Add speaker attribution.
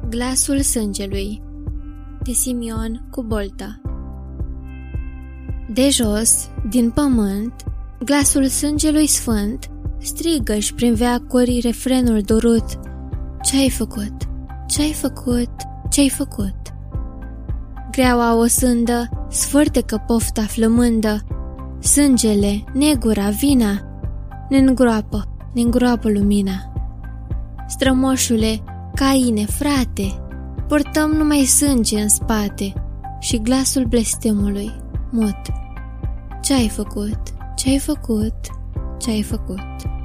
Speaker 1: Glasul sângelui de Simion Cubolta. De jos, din pământ, glasul sângelui sfânt strigă-și prin veacuri refrenul dorut: Ce-ai făcut? Ce-ai făcut? Ce-ai făcut? Greaua o sândă sfârtecă pofta flămândă, sângele, negura, vina, ne-ngroapă lumina. Strămoșule, Caine, frate, purtăm numai sânge în spate și glasul blestemului mut: Ce-ai făcut? Ce-ai făcut? Ce-ai făcut?